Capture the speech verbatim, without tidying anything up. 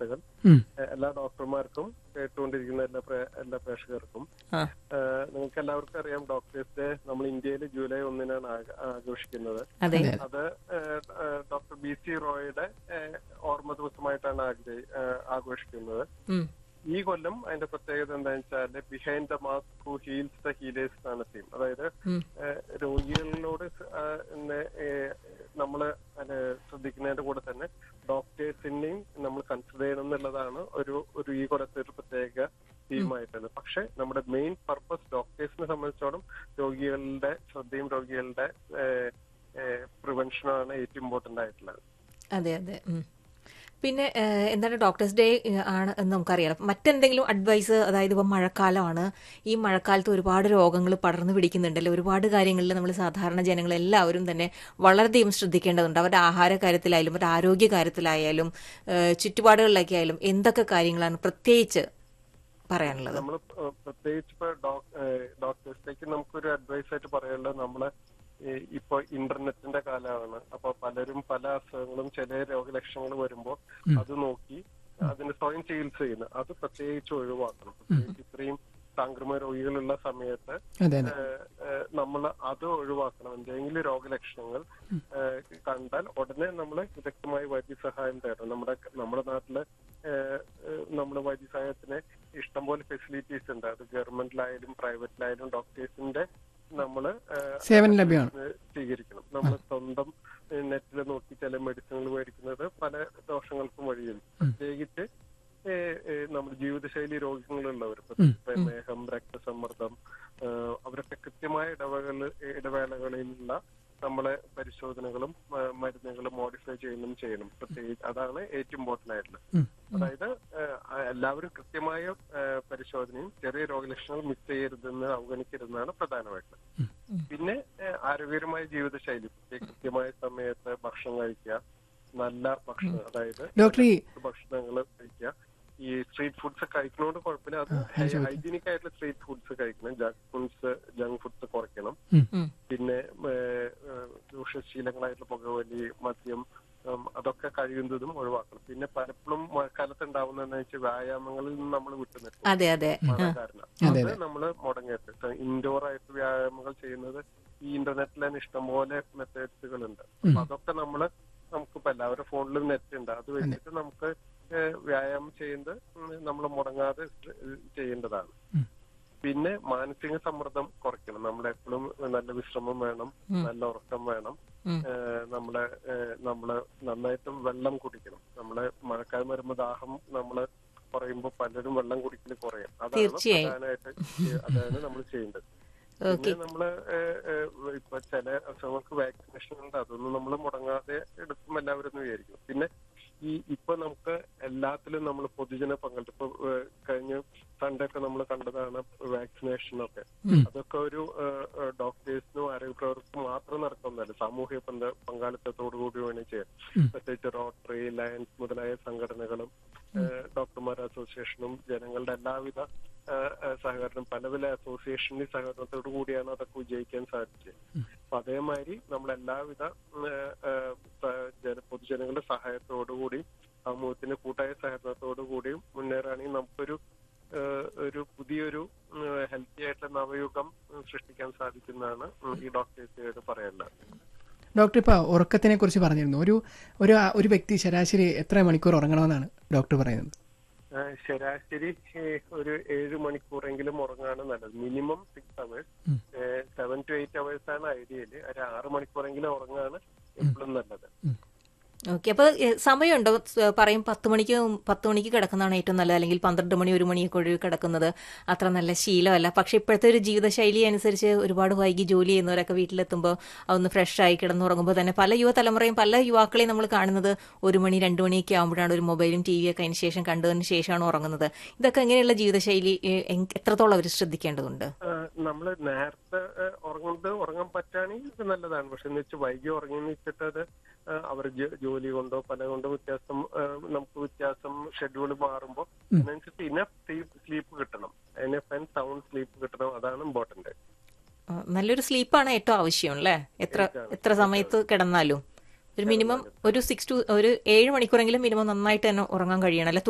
ആശംസകൾ എല്ലാ ഡോക്ടർമാർക്കും, കേട്ടുകൊണ്ടിരിക്കുന്ന എല്ലാ എല്ലാ പ്രേക്ഷകർക്കും. നിങ്ങൾക്ക് എല്ലാവർക്കും അറിയാം, ഡോക്ടേഴ്സ് ഡേ നമ്മൾ ഇന്ത്യയിൽ ജൂലൈ ഒന്നിനാണ് ആഘോഷിക്കുന്നത്. അത് ഡോക്ടർ ബി സി റോയുടെ ഓർമ്മ ദിവസമായിട്ടാണ് ആഘോഷിക്കുന്നത്. ഈ കൊല്ലം അതിന്റെ പ്രത്യേകത എന്താണെന്ന് വെച്ചാല് behind the mask who heels the healers എന്നാണ് തീം. അതായത് രോഗികളിലോട് നമ്മള് ശ്രദ്ധിക്കുന്നതിന്റെ കൂടെ തന്നെ ഡോക്ടേഴ്സിനെയും നമ്മൾ കൺസിഡർ ചെയ്യണം എന്നുള്ളതാണ് ഒരു ഒരു ഈ കൊല്ലത്തെ ഒരു പ്രത്യേക തീമായിട്ടുള്ളത്. പക്ഷെ നമ്മുടെ മെയിൻ പർപ്പസ് ഡോക്ടേഴ്സിനെ സംബന്ധിച്ചോളം രോഗികളുടെ ശ്രദ്ധയും രോഗികളുടെ പ്രിവെൻഷനാണ് ഏറ്റവും ഇമ്പോർട്ടന്റ് ആയിട്ടുള്ളത്. അതെ അതെ. പിന്നെ എന്താണ് ഡോക്ടേഴ്സ് ഡേ ആണ് എന്ന് നമുക്കറിയാം. മറ്റെന്തെങ്കിലും അഡ്വൈസ്, അതായത് ഇപ്പം മഴക്കാലമാണ്, ഈ മഴക്കാലത്ത് ഒരുപാട് രോഗങ്ങൾ പടർന്നു പിടിക്കുന്നുണ്ടല്ലോ. ഒരുപാട് കാര്യങ്ങളിൽ നമ്മൾ സാധാരണ ജനങ്ങൾ എല്ലാവരും തന്നെ വളരെയധികം ശ്രദ്ധിക്കേണ്ടതുണ്ട്. അവരുടെ ആഹാര കാര്യത്തിലായാലും അവരുടെ ആരോഗ്യ കാര്യത്തിലായാലും ചുറ്റുപാടുകളിലൊക്കെ ആയാലും എന്തൊക്കെ കാര്യങ്ങളാണ് പ്രത്യേകിച്ച് പറയാനുള്ളത്? നമ്മൾ പ്രത്യേകിച്ച് ഇപ്പൊ ഡോക്ടേഴ്സ് ഡേക്ക് നമുക്കൊരു അഡ്വൈസ് ആയിട്ട് പറയാനുള്ളത്, നമ്മളെ ഇപ്പൊ ഇന്റർനെറ്റിന്റെ കാലമാണ്. അപ്പൊ പലരും പല അസുഖങ്ങളും ചില രോഗലക്ഷണങ്ങൾ വരുമ്പോൾ അത് നോക്കി അതിന് സ്വയം ചികിത്സ ചെയ്യുന്നു. അത് പ്രത്യേകിച്ച് ഒഴിവാക്കണം. പ്രത്യേകിച്ച് ഇത്രയും സാംക്രമിക രോഗികളുള്ള സമയത്ത് നമ്മൾ അത് ഒഴിവാക്കണം. എന്തെങ്കിലും രോഗലക്ഷണങ്ങൾ കണ്ടാൽ ഉടനെ നമ്മൾ വിദഗ്ധമായ വൈദ്യസഹായം തേടണം. നമ്മുടെ നമ്മുടെ നാട്ടില് നമ്മുടെ വൈദ്യസഹായത്തിന് ഇഷ്ടംപോലെ ഫെസിലിറ്റീസ് ഉണ്ട്. അത് ഗവൺമെന്റിലായാലും പ്രൈവറ്റിലായാലും ഡോക്ടേഴ്സിന്റെ നമ്മള് സേവനം ലഭ്യമാണ് സ്വീകരിക്കണം. നമ്മൾ സ്വന്തം നെറ്റിൽ നോക്കി ചില മെഡിസിനുകൾ മേടിക്കുന്നത് പല ദോഷങ്ങൾക്കും വഴിയുണ്ട്. പ്രത്യേകിച്ച് നമ്മുടെ ജീവിതശൈലി രോഗങ്ങളുള്ളവർ, പ്രമേഹം, രക്തസമ്മർദ്ദം, അവരൊക്കെ കൃത്യമായ ഇടവേള ഇടവേളകളിലുള്ള നമ്മളെ പരിശോധനകളും മരുന്നുകളും മോഡിഫൈ ചെയ്യുന്നതും ചെയ്യണം. പ്രത്യേകിച്ച് അതാണ് ഏറ്റവും ഇമ്പോർട്ടന്റ് ആയിട്ടുള്ളത്. അതായത് എല്ലാവരും കൃത്യമായ പരിശോധനയും ചെറിയ രോഗലക്ഷണങ്ങൾ മിസ് ചെയ്യരുതെന്ന് അവഗണിക്കരുതെന്നാണ് പ്രധാനമായിട്ടുള്ളത്. പിന്നെ ആരോഗ്യകരമായ ജീവിതശൈലി, കൃത്യമായ സമയത്ത് ഭക്ഷണം കഴിക്കുക, നല്ല ഭക്ഷണം, അതായത് ഭക്ഷണങ്ങൾ കഴിക്കുക. ഈ സ്ട്രീറ്റ് ഫുഡ്സ് കഴിക്കുന്നതുകൊണ്ട് കുഴപ്പമില്ല, അത് ഹൈജീനിക് ആയിട്ടുള്ള സ്ട്രീറ്റ് ഫുഡ്സ് കഴിക്കണം. ജങ്ക് ഫുഡ്സ് ജങ്ക് ഫുഡ്സ് കുറയ്ക്കണം. പിന്നെ ദൂഷ്യശീലങ്ങളായിട്ടുള്ള പുകവലി, മദ്യം, അതൊക്കെ കഴിയുന്നതും ഒഴിവാക്കണം. പിന്നെ പലപ്പോഴും മഴക്കാലത്ത് ഉണ്ടാവുന്നതെന്ന് വെച്ചാൽ വ്യായാമങ്ങളിൽ നിന്ന് നമ്മൾ വിട്ടുനിൽക്കും. കാരണം അത് നമ്മൾ മുടങ്ങിയിട്ട് ഇൻഡോർ ആയിട്ട് വ്യായാമങ്ങൾ ചെയ്യുന്നത് ഈ ഇന്റർനെറ്റിൽ തന്നെ ഇഷ്ടംപോലെ മെത്തേഡ്സുകളുണ്ട്. അപ്പൊ അതൊക്കെ നമ്മള് നമുക്കിപ്പോ എല്ലാവരുടെ ഫോണിലും നെറ്റ് ഉണ്ട്. അത് വെച്ചിട്ട് നമുക്ക് വ്യായാമം ചെയ്യുന്നത് നമ്മൾ മുടങ്ങാതെ ചെയ്യേണ്ടതാണ്. പിന്നെ മാനസിക സമ്മർദ്ദം കുറയ്ക്കണം. നമ്മളെപ്പോഴും നല്ല വിശ്രമം വേണം, നല്ല ഉറക്കം വേണം. നമ്മളെ നമ്മള് നന്നായിട്ടും വെള്ളം കുടിക്കണം. നമ്മളെ മഴക്കാലം വരുമ്പോ ദാഹം നമ്മള് കുറയുമ്പോ പലരും വെള്ളം കുടിക്കൽ കുറയും. അതാണ് പ്രധാനമായിട്ട് അതാണ് നമ്മൾ ചെയ്യേണ്ടത്. പിന്നെ നമ്മള് ഇപ്പൊ ചില അസുഖങ്ങൾക്ക് വാക്സിനേഷൻ ഉണ്ട്, അതൊന്നും നമ്മൾ മുടങ്ങാതെ എടുക്കും എല്ലാവരും എന്ന് വിചാരിക്കും. പിന്നെ ഈ ഇപ്പൊ നമുക്ക് എല്ലാത്തിലും നമ്മൾ പൊതുജന പങ്കെടുപ്പ്, ഇപ്പൊ കഴിഞ്ഞ സൺഡേ ഒക്കെ നമ്മൾ കണ്ടതാണ് വാക്സിനേഷനൊക്കെ. അതൊക്കെ ഒരു ഡോക്ടേഴ്സിനും ആരോഗ്യപ്രവർത്തകർക്കും മാത്രം നടക്കുന്നതല്ല, സാമൂഹ്യ പങ്കാളിത്തത്തോടു കൂടി വേണം ചെയ്യാൻ. പ്രത്യേകിച്ച് റോട്ടറി, ലയൺസ് മുതലായ സംഘടനകളും ഡോക്ടർമാർ അസോസിയേഷനും ജനങ്ങളുടെ എല്ലാവിധ സഹകരണം, പല പല അസോസിയേഷന്റെ സഹകരണത്തോടു കൂടിയാണ് അതൊക്കെ വിജയിക്കാൻ സാധിച്ചത്. അപ്പൊ അതേമാതിരി നമ്മളെല്ലാവിധ പൊതുജനങ്ങളുടെ സഹായത്തോടുകൂടിയും സമൂഹത്തിന്റെ കൂട്ടായ സഹകരണത്തോടു കൂടിയും മുന്നേറുകയാണെങ്കിൽ നമുക്കൊരു ഒരു പുതിയൊരു ഹെൽത്തി ആയിട്ടുള്ള നവയുഗം സൃഷ്ടിക്കാൻ സാധിക്കുന്നതാണ് ഈ ഡോക്ടേഴ്സിനോട് പറയാനുള്ളത്. ഡോക്ടർ, ഇപ്പൊ ഉറക്കത്തിനെ കുറിച്ച് പറഞ്ഞിരുന്നു. ഒരു ഒരു ഒരു വ്യക്തി ശരാശരി എത്ര മണിക്കൂർ ഉറങ്ങണമെന്നാണ് ഡോക്ടർ പറയുന്നത്? ശരാശരി ഒരു ഏഴ് മണിക്കൂറെങ്കിലും ഉറങ്ങാണ് നല്ലത്. Minimum six hours, seven to eight hours ആണ് ഐഡിയല്. ഒരു ആറ് മണിക്കൂറെങ്കിലും ഉറങ്ങാണ് എപ്പോഴും നല്ലത്. ഓക്കെ. അപ്പൊ സമയമുണ്ടോ? പറയും പത്ത് മണിക്ക് പത്ത് മണിക്ക് കിടക്കുന്നതാണ് ഏറ്റവും നല്ലത്, അല്ലെങ്കിൽ പന്ത്രണ്ട് മണി ഒരു മണിയൊക്കെ ഒഴിവ് കിടക്കുന്നത് അത്ര നല്ല ശീലമല്ല. പക്ഷെ ഇപ്പോഴത്തെ ഒരു ജീവിതശൈലി അനുസരിച്ച് ഒരുപാട് വൈകി ജോലി ചെയ്യുന്നവരൊക്കെ വീട്ടിലെത്തുമ്പോൾ അതൊന്ന് ഫ്രഷ് ആയി കിടന്നുറങ്ങുമ്പോൾ തന്നെ പല യുവതലമുറയും പല യുവാക്കളെയും നമ്മൾ കാണുന്നത് ഒരു മണി രണ്ട് മണിയൊക്കെ ആകുമ്പോഴാണ് ഒരു മൊബൈലും ടി വിയൊക്കെ അതിന് ശേഷം കണ്ടതിന് ശേഷമാണ് ഉറങ്ങുന്നത്. ഇതൊക്കെ എങ്ങനെയുള്ള ജീവിതശൈലി എത്രത്തോളം അവർ ശ്രദ്ധിക്കേണ്ടതുണ്ട്? നമ്മൾ നേരത്തെ ഉറങ്ങുന്നത് ഉറങ്ങാൻ പറ്റുകയാണെങ്കിൽ നല്ലതാണ്. പക്ഷെ എന്ന് വെച്ചാൽ വൈകി ഉറങ്ങിയെന്ന് വെച്ചിട്ട് അത് അവർ ജോലി കൊണ്ടോ പല കൊണ്ടോ വ്യത്യാസം, നമുക്ക് വ്യത്യാസം ഷെഡ്യൂൾ മാറുമ്പോൾ അതിനനുസരിച്ച് ഇനഫ് സ്ലീപ്പ് കിട്ടണം, ഇനഫ് ആൻഡ് സൗണ്ട് സ്ലീപ്പ് കിട്ടണം. അതാണ് ഇമ്പോർട്ടന്റ്. നല്ലൊരു സ്ലീപ്പാണ് ഏറ്റവും ആവശ്യം അല്ലേ? എത്ര എത്ര സമയത്ത് കിടന്നാലും ഒരു മിനിമം ഒരു സിക്സ് ടു ഒരു ഏഴ് മണിക്കൂറെങ്കിലും മിനിമം നന്നായിട്ട് തന്നെ ഉറങ്ങാൻ കഴിയണം അല്ലെ?